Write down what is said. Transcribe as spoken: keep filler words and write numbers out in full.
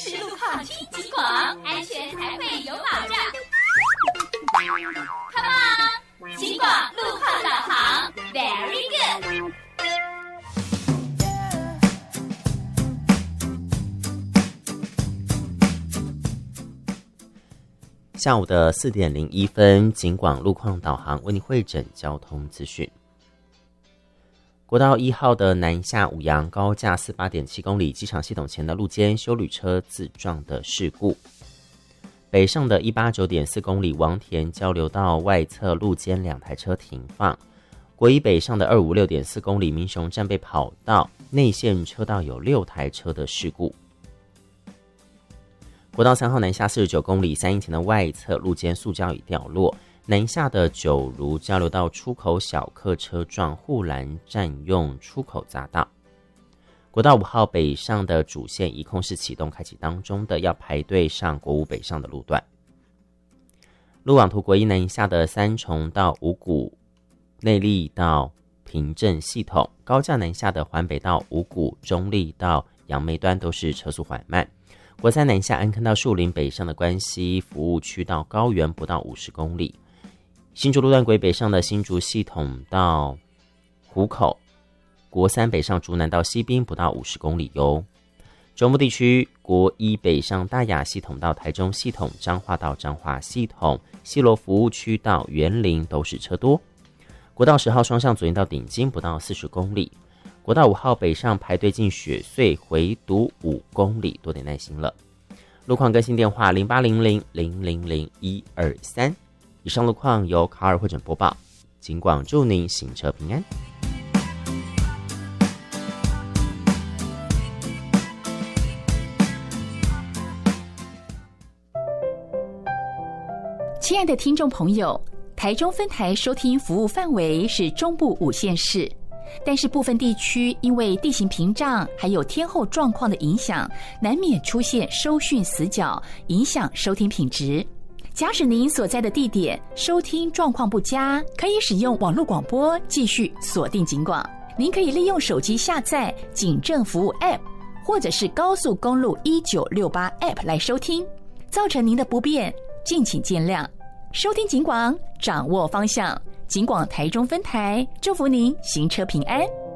实路况听警广，安全才会有保障。Come on， 警广路况导航 ，Very good。 下午的四点零一分，警广路况导航为你汇整交通资讯。国道一号的南下五杨高架四十八点七公里机场系统前的路肩休旅车自撞的事故。北上的一百八十九点四公里王田交流道外侧路肩两台车停放。国一北上的二百五十六点四公里民雄战备跑道内线车道有六台车的事故。国道三号南下四十九公里三英前的外侧路肩塑胶椅掉落，南下的九如交流道出口小客车撞护栏占用出口匝道。国道五号北上的主线一控式启动开启当中的要排队上国五北上的路段。路网图国一南下的三重到五股内坜到平镇系统，高架南下的环北到五股中坜到杨梅端都是车速缓慢。国三南下安坑到树林北上的关西服务区到高原不到五十公里。新竹路段轨北上的新竹系统到湖口，国三北上竹南到西滨不到五十公里哟。中部地区国一北上大雅系统到台中系统，彰化到彰化系统，西螺服务区到员林都是车多。国道十号双向左营到顶金不到四十公里。国道五号北上排队进雪隧回堵五公里，多点耐心了。路况更新电话零八零零零零零一二三。以上路况由卡尔汇整播报，警广祝您行车平安。 亲爱的听众朋友，台中分台收听服务范围是中部五县市。但是部分地区因为地形屏障还有天候状况的影响，难免出现收讯死角，影响收听品质。假使您所在的地点收听状况不佳，可以使用网络广播继续锁定警广。您可以利用手机下载警政服务 App 或者是高速公路一九六八 App 来收听。造成您的不便，敬请见谅。收听警广，掌握方向。警广台中分台，祝福您行车平安。